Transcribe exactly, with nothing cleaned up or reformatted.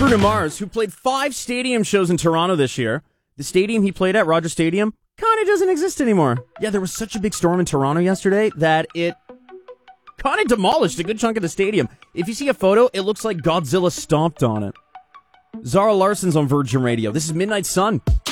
Bruno Mars, who played five stadium shows in Toronto this year. The stadium he played at, Rogers Stadium, kind of doesn't exist anymore. Yeah, there was such a big storm in Toronto yesterday that it kind of demolished a good chunk of the stadium. If you see a photo, it looks like Godzilla stomped on it. Zara Larson's on Virgin Radio. This is Midnight Sun.